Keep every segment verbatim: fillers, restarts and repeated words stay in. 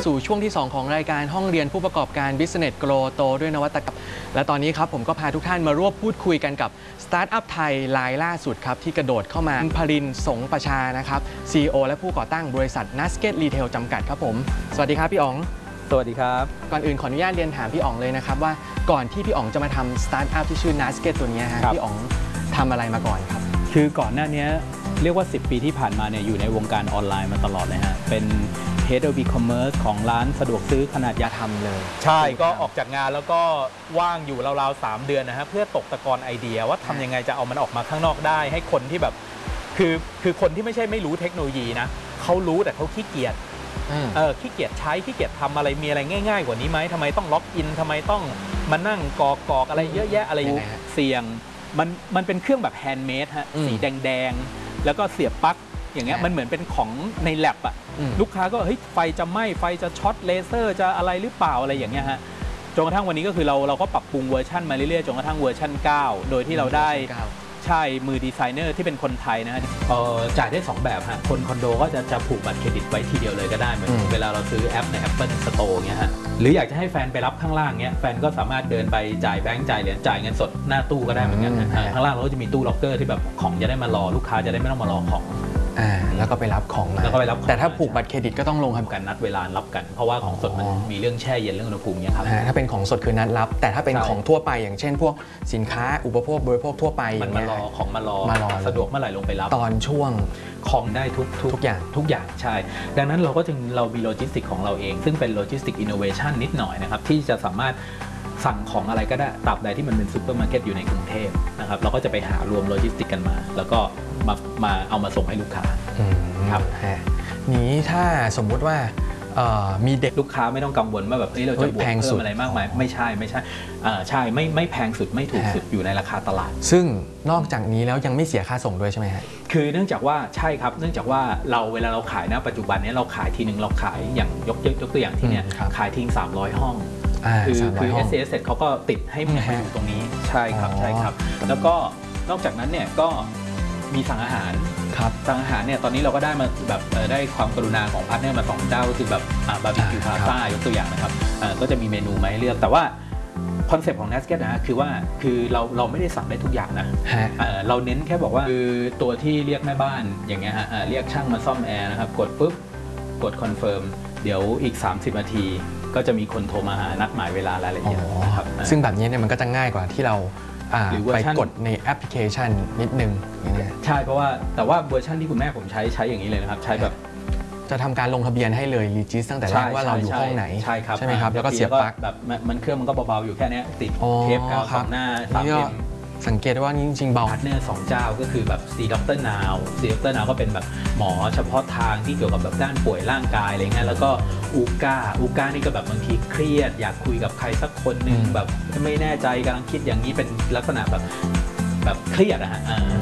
สู่ช่วงที่สองของรายการห้องเรียนผู้ประกอบการ Business Grow โตด้วยนวัตกรรมและตอนนี้ครับผมก็พาทุกท่านมาร่วมพูดคุยกันกับสตาร์ทอัพไทยรายล่าสุดครับที่กระโดดเข้ามาพรินทร์สงประชานะครับ ซี อี โอ และผู้ก่อตั้งบริษัท Nugget Retail จำกัดครับผมสวัสดีครับพี่อ๋องสวัสดีครับก่อนอื่นขออนุญาตเรียนถามพี่อ๋องเลยนะครับว่าก่อนที่พี่อ๋องจะมาทำสตาร์ทอัพที่ชื่อ Nugget ตัวนี้ฮะพี่อ๋องทำอะไรมาก่อนครับคือก่อนหน้านี้เรียกว่าสิบปีที่ผ่านมาเนี่ยอยู่ในวงการออนไลน์มาตลอดเลยฮะเป็น Head of E-commerce ของร้านสะดวกซื้อขนาดใหญ่ทำเลยใช่ก็ออกจากงานแล้วก็ว่างอยู่ราวๆสามเดือนนะฮะเพื่อตกตะกอนไอเดียว่าทำยังไงจะเอามันออกมาข้างนอกได้ให้คนที่แบบคือคือคนที่ไม่ใช่ไม่รู้เทคโนโลยีนะเขารู้แต่เขาขี้เกียจเออขี้เกียจใช้ขี้เกียจทำอะไรมีอะไรง่ายๆกว่านี้ไหมทำไมต้องล็อกอินทำไมต้องมานั่งกรอกกรอกอะไรเยอะแยะอะไรอยู่เสี่ยงมันมันเป็นเครื่องแบบแฮนด์เมดฮะสีแดงๆแล้วก็เสียบปลั๊กอย่างเงี้ยมันเหมือนเป็นของในแลบอะลูกค้าก็เฮ้ยไฟจะไหม้ไฟจะช็อตเลเซอร์จะอะไรหรือเปล่าอะไรอย่างเงี้ยฮะจนกระทั่งวันนี้ก็คือเราเราก็ปรับปรุงเวอร์ชันมาเรื่อยๆจนกระทั่งเวอร์ชันเก้าโดยที่เราได้ใช่มือดีไซเนอร์ที่เป็นคนไทยนะฮะจ่ายได้สองแบบฮะคนคอนโดก็จะจะผูกบัตรเครดิตไว้ทีเดียวเลยก็ได้เหมือนเวลาเราซื้อแอปใน Apple Store เงี้ยฮะหรืออยากจะให้แฟนไปรับข้างล่างเงี้ยแฟนก็สามารถเดินไปจ่ายแบงก์จ่ายเหรียญจ่ายเงินสดหน้าตู้ก็ได้เหมือนกันนะข้างล่างเราก็จะมีตู้ล็อกเกอร์ที่แบบของจะได้มารอลูกค้าจะได้ไม่ต้องมารอของอ่าแล้วก็ไปรับของมาแล้วก็ไปรับแต่ถ้าผูกบัตรเครดิตก็ต้องลงทำการนัดเวลารับกันเพราะว่าของสดมันมีเรื่องแช่เย็นเรื่องอุณหภูมิเนี่ยครับถ้าเป็นของสดคือนัดรับแต่ถ้าเป็นของทั่วไปอย่างเช่นพวกสินค้าอุปโภคบริโภคทั่วไปมันมารอของมารอมารอสะดวกเมื่อไหร่ลงไปรับตอนช่วงของได้ทุกทุกอย่างทุกอย่างใช่ดังนั้นเราก็จึงเรามีโลจิสติกของเราเองซึ่งเป็นโลจิสติกอินโนเวชันนิดหน่อยนะครับที่จะสามารถสั่งของอะไรก็ได้ตราบใดที่มันเป็นซูเปอร์มาร์เก็ตอยู่ในกรุงเทพนะครับเราก็จะไปหารวมโลจิสติกกันมาแล้วก็มามาเอามาส่งให้ลูกค้าครับนี้ถ้าสมมุติว่ามีเด็กลูกค้าไม่ต้องกังวลว่าแบบเราจะบวกเพิ่มอะไรมากมายไม่ใช่ไม่ใช่ใช่ไม่ไม่แพงสุดไม่ถูกสุดอยู่ในราคาตลาดซึ่งนอกจากนี้แล้วยังไม่เสียค่าส่งด้วยใช่ไหมฮะคือเนื่องจากว่าใช่ครับเนื่องจากว่าเราเวลาเราขายนะปัจจุบันนี้เราขายทีนึงเราขายอย่างยกยกตัวอย่างที่เนี่ยขายทิ้งสามร้อยห้องคือคือ เอส เอ เอส เขาก็ติดให้มาอยู่ตรงนี้ใช่ครับใช่ครับแล้วก็นอกจากนั้นเนี่ยก็มีสั่งอาหารครับสั่งอาหารเนี่ยตอนนี้เราก็ได้มาแบบได้ความกรุณาของพาร์ทเนอร์มาสองเจ้าคือแบบบาร์บีคิวพาซ่ายกตัวอย่างนะครับก็จะมีเมนูมาให้เลือกแต่ว่าคอนเซปต์ของ Nugget นะคือว่าคือเราเราไม่ได้สั่งได้ทุกอย่างนะเราเน้นแค่บอกว่าคือตัวที่เรียกแม่บ้านอย่างเงี้ยฮะเรียกช่างมาซ่อมแอร์นะครับกดปุ๊บกดคอนเฟิร์มเดี๋ยวอีกสามสิบนาทีก็จะมีคนโทรมาหานัดหมายเวลารายละเอียดนะครับซึ่งแบบนี้เนี่ยมันก็จะง่ายกว่าที่เราไปกดในแอปพลิเคชันนิดนึงใช่เพราะว่าแต่ว่าเวอร์ชันที่คุณแม่ผมใช้ใช้อย่างนี้เลยนะครับใช้แบบจะทำการลงทะเบียนให้เลยรีจิสตั้งแต่แรกว่าเราอยู่ห้องไหนใช่ครับใช่ไหมครับแล้วก็เสียบปลั๊กแบบมันเครื่องมันก็เบาๆอยู่แค่นี้ติดเทปกาวสองหน้าสามเอ็มสังเกตว่านี่จริงๆเบาพาร์ทเนอร์สองเจ้าก็คือแบบ ซี ด็อกเตอร์ นาว ซี ด็อกเตอร์ นาว ก็เป็นแบบหมอเฉพาะทางที่เกี่ยวกับแบบด้านป่วยร่างกายอะไรเงี้ยแล้วก็อูก้าอูก้านี่ก็แบบบางทีเครียดอยากคุยกับใครสักคนหนึ่งแบบไม่แน่ใจกำลังคิดอย่างนี้เป็นลักษณะแบบแบบเครียดอะฮะ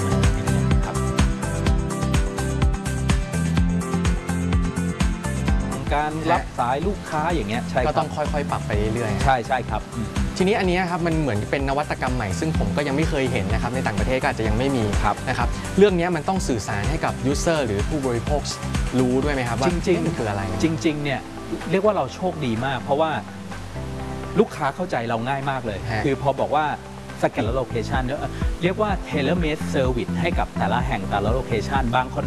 การรับสายลูกค้าอย่างเงี้ยใช่ก็ต้องค่อยๆปรับไปเรื่อยๆใช่ใช่ครับทีนี้อันนี้ครับมันเหมือนเป็นนวัตกรรมใหม่ซึ่งผมก็ยังไม่เคยเห็นนะครับในต่างประเทศก็อาจจะยังไม่มีนะครับเรื่องนี้มันต้องสื่อสารให้กับยูเซอร์หรือผู้บริโภครู้ด้วยไหมครับว่าจริงๆมันคืออะไรจริงๆเนี่ยเรียกว่าเราโชคดีมากเพราะว่าลูกค้าเข้าใจเราง่ายมากเลยคือพอบอกว่าสแกนและโลเคชันเรียกว่า tailor made service ให้กับแต่ละแห่งแต่ละโลเคชันบางคน